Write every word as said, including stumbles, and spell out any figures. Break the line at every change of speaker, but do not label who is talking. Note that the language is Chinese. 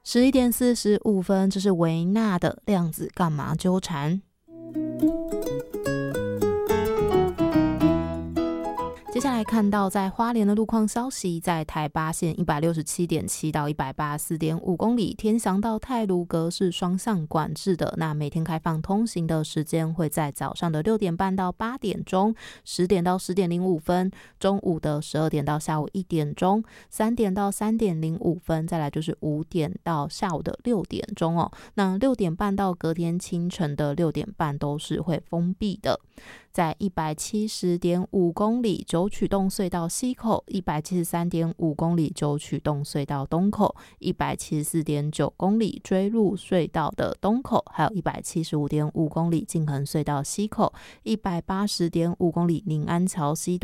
十一点四十五分，这是维纳的量子干嘛纠缠。接下来看到在花莲的路况消息，在台八线 一百六十七点七 到 一百八十四点五 公里，天祥到太鲁阁是双向管制的，那每天开放通行的时间会在早上的六点半到八点钟，十点到十点零五分，中午的十二点到下午一点钟，三点到三点零五分，再来就是五点到下午的六点钟哦。那六点半到隔天清晨的六点半都是会封闭的。在 一百七十点五 公里九曲洞隧道西口， 一百七十三点五 公里九曲洞隧道东口， 一百七十四点九 公里追鹿隧道的东口，还有 一百七十五点五 公里静衡隧道西口， 一百八十点五 公里宁安桥西